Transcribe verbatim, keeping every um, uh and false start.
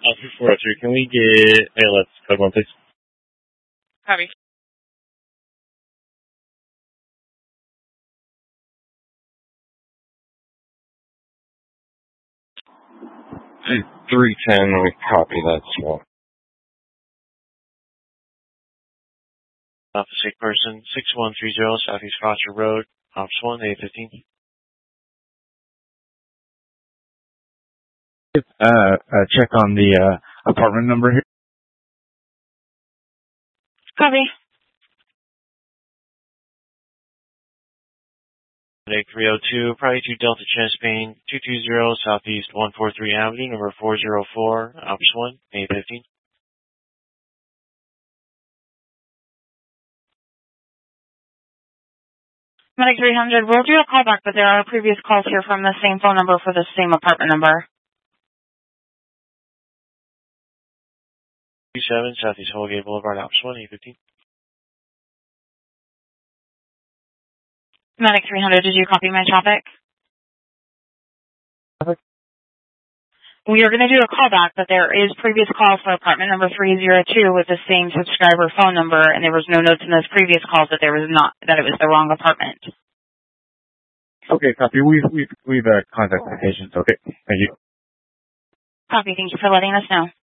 Alpha four oh three, can we get A L S code one, please? Copy. three ten, we copy that as well. Office eight person, six one three zero Southeast Foster Road, Ops one, A fifteen. Uh, uh, check on the, uh, apartment number here. Copy. three oh two, probably two Delta Chespain, two two zero Southeast one forty-three Avenue, number four oh four, Ops one, A fifteen. Medic three hundred, we'll do a callback, but there are previous calls here from the same phone number for the same apartment number. two seven Southeast Holgate Boulevard, Ops one, A fifteen. Medic three hundred, did you copy my topic? Topic? We are going to do a callback, but there is previous calls for apartment number three oh two with the same subscriber phone number, and there was no notes in those previous calls that there was not, that it was the wrong apartment. Okay, copy. We've, we've, we've, uh, contacted the patient. Okay, thank you. Copy, thank you for letting us know.